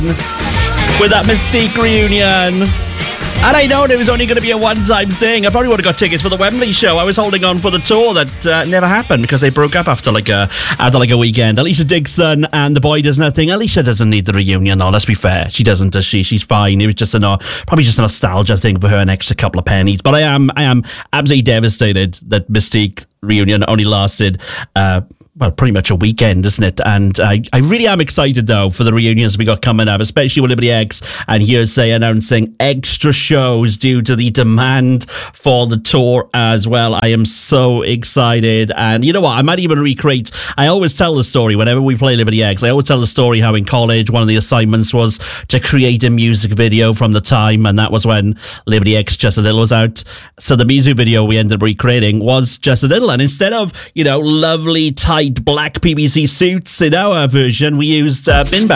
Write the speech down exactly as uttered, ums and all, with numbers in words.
with that Mystique reunion. And I know it was only going to be a one-time thing. I probably would have got tickets for the Wembley show. I was holding on for the tour that uh, never happened because they broke up after like a after like a weekend. Alicia Dixon and the boy does nothing. Alicia doesn't need the reunion, though. Let's be fair, she doesn't, does she? She's fine. It was just a no, probably just a nostalgia thing for her, an extra couple of pennies. But I am I am absolutely devastated that Mystique reunion only lasted uh well pretty much a weekend, isn't it? And I, I really am excited though for the reunions we got coming up, especially with Liberty X and Hearsay announcing extra shows due to the demand for the tour as well. I am so excited, and you know what, I might even recreate, I always tell the story whenever we play Liberty X. I always tell the story how in college one of the assignments was to create a music video from the time, and that was when Liberty X Just a Little was out. So the music video we ended up recreating was Just a Little. And instead of, you know, lovely, tight black P V C suits in our version, we used uh, bin bags.